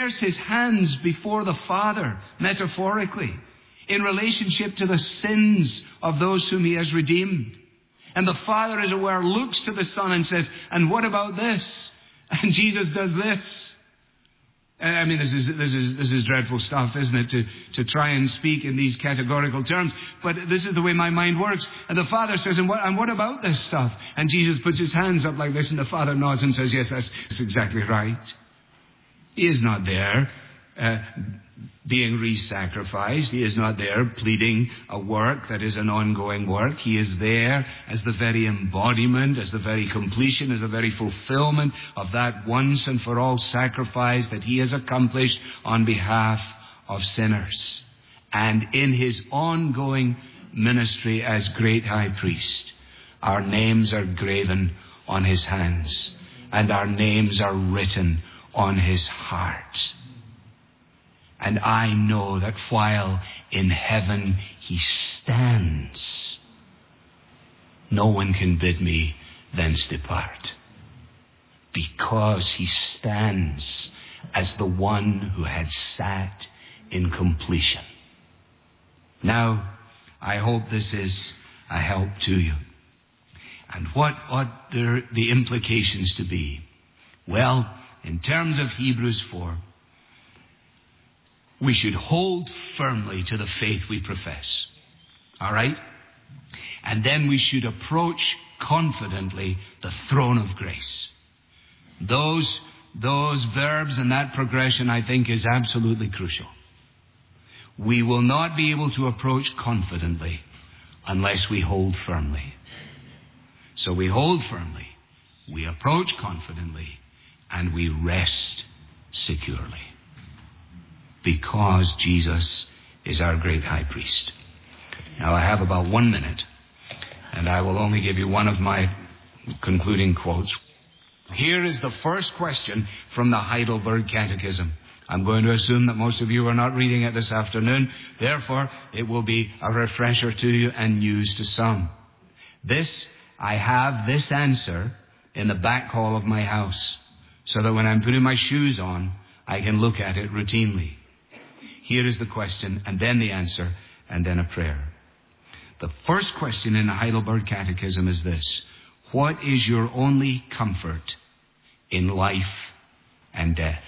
bears his hands before the Father, metaphorically, in relationship to the sins of those whom he has redeemed. And the Father, as it were, looks to the Son and says, and what about this? And Jesus does this. I mean, this is dreadful stuff, isn't it, to try and speak in these categorical terms. But this is the way my mind works. And the Father says, and what about this stuff? And Jesus puts his hands up like this, and the Father nods and says, yes, that's exactly right. He is not there being re-sacrificed. He is not there pleading a work that is an ongoing work. He is there as the very embodiment, as the very completion, as the very fulfillment of that once and for all sacrifice that he has accomplished on behalf of sinners. And in his ongoing ministry as great high priest, our names are graven on his hands, and our names are written on his heart. And I know that while in heaven he stands, no one can bid me thence depart, because he stands as the one who had sat in completion. Now, I hope this is a help to you. And what ought the implications to be? Well, in terms of Hebrews 4, we should hold firmly to the faith we profess. All right? And then we should approach confidently the throne of grace. Those verbs and that progression, I think, is absolutely crucial. We will not be able to approach confidently unless we hold firmly. So we hold firmly, we approach confidently, and we rest securely. Because Jesus is our great high priest. Now I have about 1 minute, and I will only give you one of my concluding quotes. Here is the first question from the Heidelberg Catechism. I'm going to assume that most of you are not reading it this afternoon. Therefore, it will be a refresher to you and news to some. I have this answer in the back hall of my house, so that when I'm putting my shoes on, I can look at it routinely. Here is the question, and then the answer, and then a prayer. The first question in the Heidelberg Catechism is this: what is your only comfort in life and death?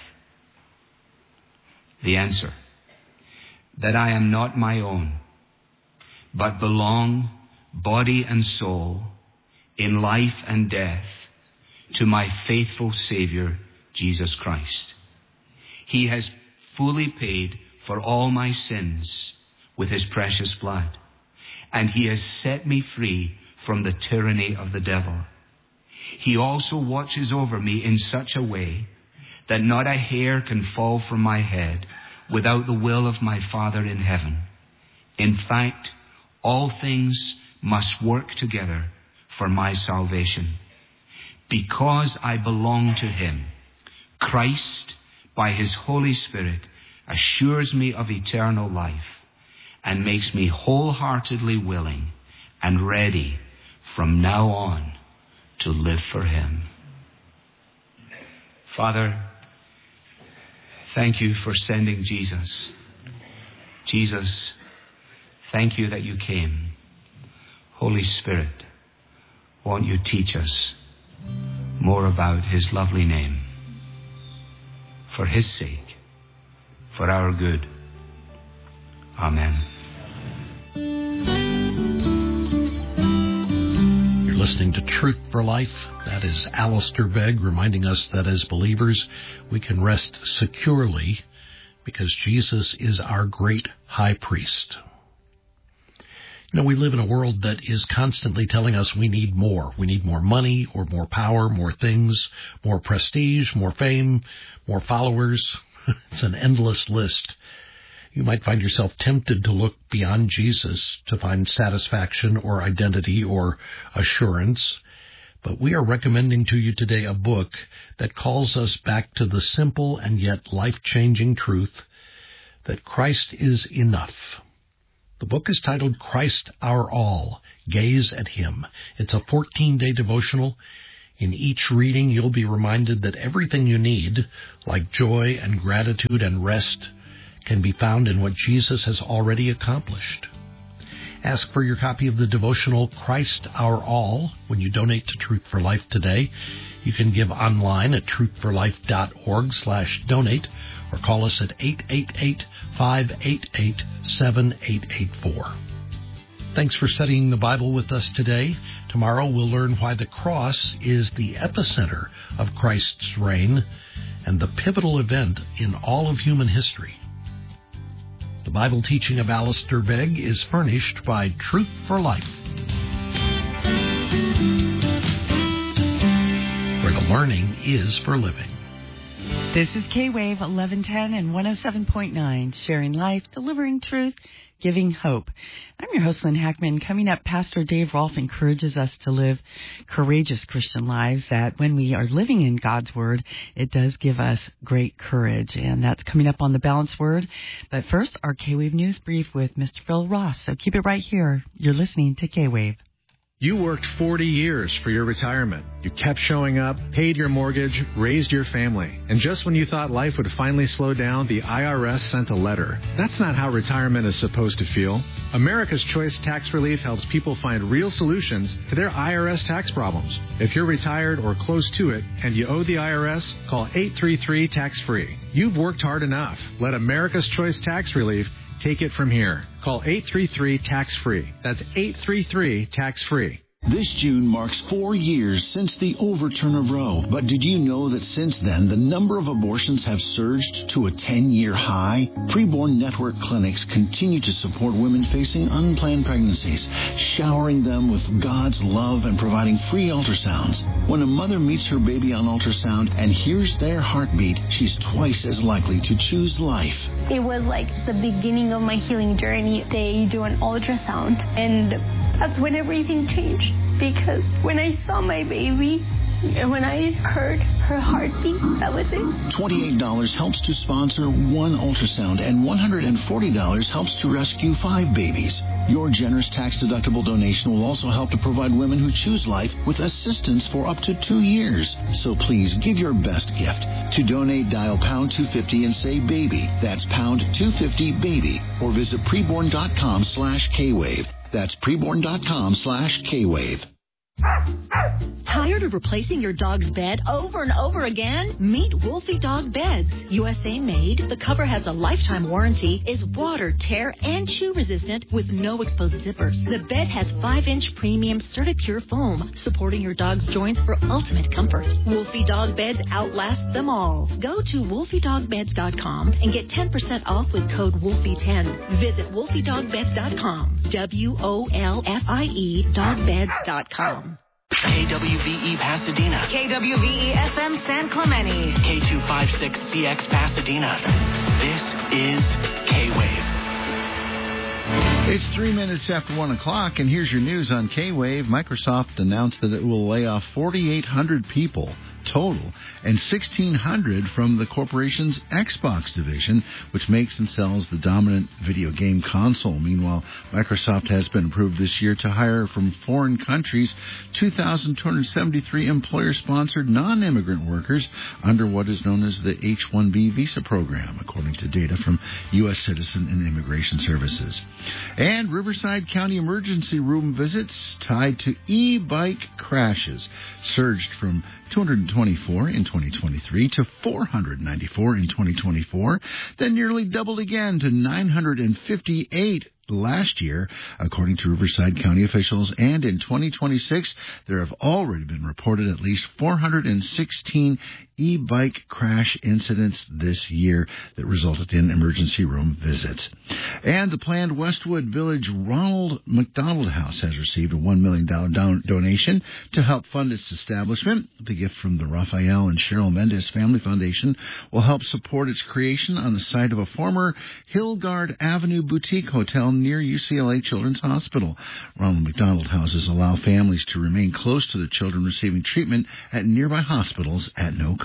The answer: that I am not my own, but belong, body and soul, in life and death, to my faithful Savior, Jesus Christ. He has fully paid for all my sins with his precious blood, and he has set me free from the tyranny of the devil. He also watches over me in such a way that not a hair can fall from my head without the will of my Father in heaven. In fact, all things must work together for my salvation. Because I belong to him, Christ, by his Holy Spirit, assures me of eternal life and makes me wholeheartedly willing and ready from now on to live for him. Father, thank you for sending Jesus. Jesus, thank you that you came. Holy Spirit, won't you teach us more about his lovely name? For his sake, for our good. Amen. You're listening to Truth for Life. That is Alistair Begg reminding us that as believers we can rest securely because Jesus is our great high priest. You know, we live in a world that is constantly telling us we need more. We need more money or more power, more things, more prestige, more fame, more followers. It's an endless list. You might find yourself tempted to look beyond Jesus to find satisfaction or identity or assurance. But we are recommending to you today a book that calls us back to the simple and yet life-changing truth that Christ is enough. The book is titled Christ Our All, Gaze at Him. It's a 14-day devotional. In each reading, you'll be reminded that everything you need, like joy and gratitude and rest, can be found in what Jesus has already accomplished. Ask for your copy of the devotional Christ Our All when you donate to Truth for Life today. You can give online at truthforlife.org/donate or call us at 888-588-7884. Thanks for studying the Bible with us today. Tomorrow we'll learn why the cross is the epicenter of Christ's reign and the pivotal event in all of human history. The Bible teaching of Alistair Begg is furnished by Truth for Life, where the learning is for living. This is K-Wave 1110 and 107.9, sharing life, delivering truth, giving hope. I'm your host, Lynn Hackman. Coming up, Pastor Dave Rolfe encourages us to live courageous Christian lives, that when we are living in God's Word, it does give us great courage. And that's coming up on the Balanced Word. But first, our K-Wave News Brief with Mr. Phil Ross. So keep it right here. You're listening to K-Wave. You worked 40 years for your retirement. You kept showing up, paid your mortgage, raised your family. And just when you thought life would finally slow down, the IRS sent a letter. That's not how retirement is supposed to feel. America's Choice Tax Relief helps people find real solutions to their IRS tax problems. If you're retired or close to it and you owe the IRS, call 833-TAX-FREE. You've worked hard enough. Let America's Choice Tax Relief take it from here. Call 833-TAX-FREE. That's 833-TAX-FREE. This June marks 4 years since the overturn of Roe. But did you know that since then, the number of abortions have surged to a 10-year high? Preborn Network clinics continue to support women facing unplanned pregnancies, showering them with God's love and providing free ultrasounds. When a mother meets her baby on ultrasound and hears their heartbeat, she's twice as likely to choose life. It was like the beginning of my healing journey. They do an ultrasound, and that's when everything changed. Because when I saw my baby, and when I heard her heartbeat, that was it. $28 helps to sponsor one ultrasound, and $140 helps to rescue 5 babies. Your generous tax-deductible donation will also help to provide women who choose life with assistance for up to 2 years. So please give your best gift. To donate, dial pound 250 and say baby. That's pound 250 baby. Or visit preborn.com/Kwave. That's preborn.com/Kwave. Tired of replacing your dog's bed over and over again? Meet Wolfie Dog Beds. USA made, the cover has a lifetime warranty, is water, tear, and chew resistant with no exposed zippers. The bed has 5-inch premium CertiPure foam, supporting your dog's joints for ultimate comfort. Wolfie Dog Beds outlast them all. Go to wolfiedogbeds.com and get 10% off with code Wolfie10. Visit wolfiedogbeds.com. WOLFIE dogbeds.com. KWVE Pasadena. KWVE FM San Clemente. K256CX Pasadena. This is K-Wave. It's 3 minutes after 1 o'clock, and here's your news on K-Wave. Microsoft announced that it will lay off 4,800 people total and 1,600 from the corporation's Xbox division, which makes and sells the dominant video game console. Meanwhile, Microsoft has been approved this year to hire from foreign countries 2,273 employer-sponsored non-immigrant workers under what is known as the H-1B visa program, according to data from U.S. Citizen and Immigration Services. And Riverside County emergency room visits tied to e-bike crashes surged from 224 in 2023 to 494 in 2024, then nearly doubled again to 958 last year, according to Riverside County officials. And in 2026, there have already been reported at least 416 e-bike crash incidents this year that resulted in emergency room visits. And the planned Westwood Village Ronald McDonald House has received a $1 million donation to help fund its establishment. The gift from the Rafael and Cheryl Mendez Family Foundation will help support its creation on the site of a former Hillgard Avenue boutique hotel near UCLA Children's Hospital. Ronald McDonald houses allow families to remain close to the children receiving treatment at nearby hospitals at no cost.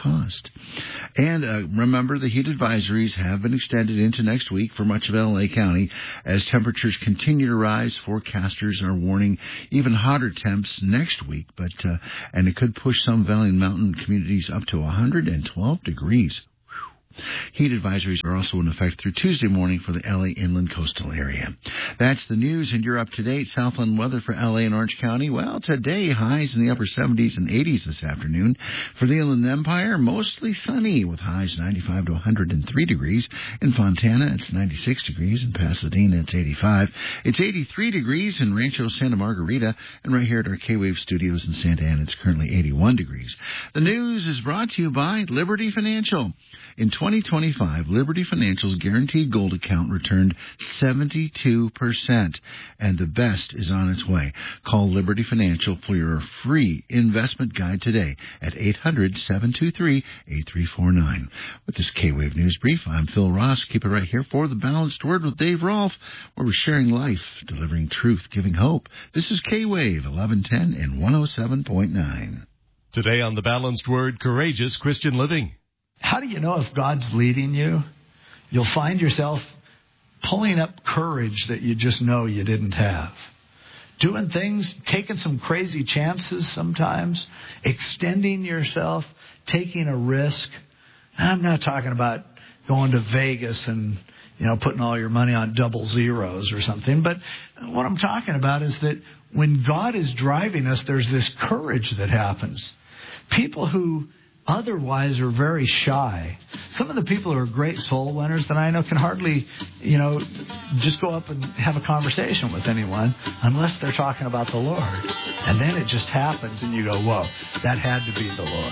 cost. And remember, the heat advisories have been extended into next week for much of L.A. County as temperatures continue to rise. Forecasters are warning even hotter temps next week, and it could push some Valley and Mountain communities up to 112 degrees. Heat advisories are also in effect through Tuesday morning for the L.A. inland coastal area. That's the news, and you're up to date. Southland weather for L.A. and Orange County. Well, today, highs in the upper 70s and 80s this afternoon. For the Inland Empire, mostly sunny with highs 95 to 103 degrees. In Fontana, it's 96 degrees. In Pasadena, it's 85. It's 83 degrees in Rancho Santa Margarita. And right here at our K-Wave studios in Santa Ana, it's currently 81 degrees. The news is brought to you by Liberty Financial. In 2025, Liberty Financial's guaranteed gold account returned 72%, and the best is on its way. Call Liberty Financial for your free investment guide today at 800-723-8349. With this K-Wave News Brief, I'm Phil Ross. Keep it right here for The Balanced Word with Dave Rolfe, where we're sharing life, delivering truth, giving hope. This is K-Wave 1110 and 107.9. Today on The Balanced Word, courageous Christian living. How do you know if God's leading you? You'll find yourself pulling up courage that you just know you didn't have. Doing things, taking some crazy chances sometimes, extending yourself, taking a risk. I'm not talking about going to Vegas and, putting all your money on double zeros or something. But what I'm talking about is that when God is driving us, there's this courage that happens. People who otherwise are very shy. Some of the people who are great soul winners that I know can hardly, just go up and have a conversation with anyone unless they're talking about the Lord. And then it just happens and you go, whoa, that had to be the Lord.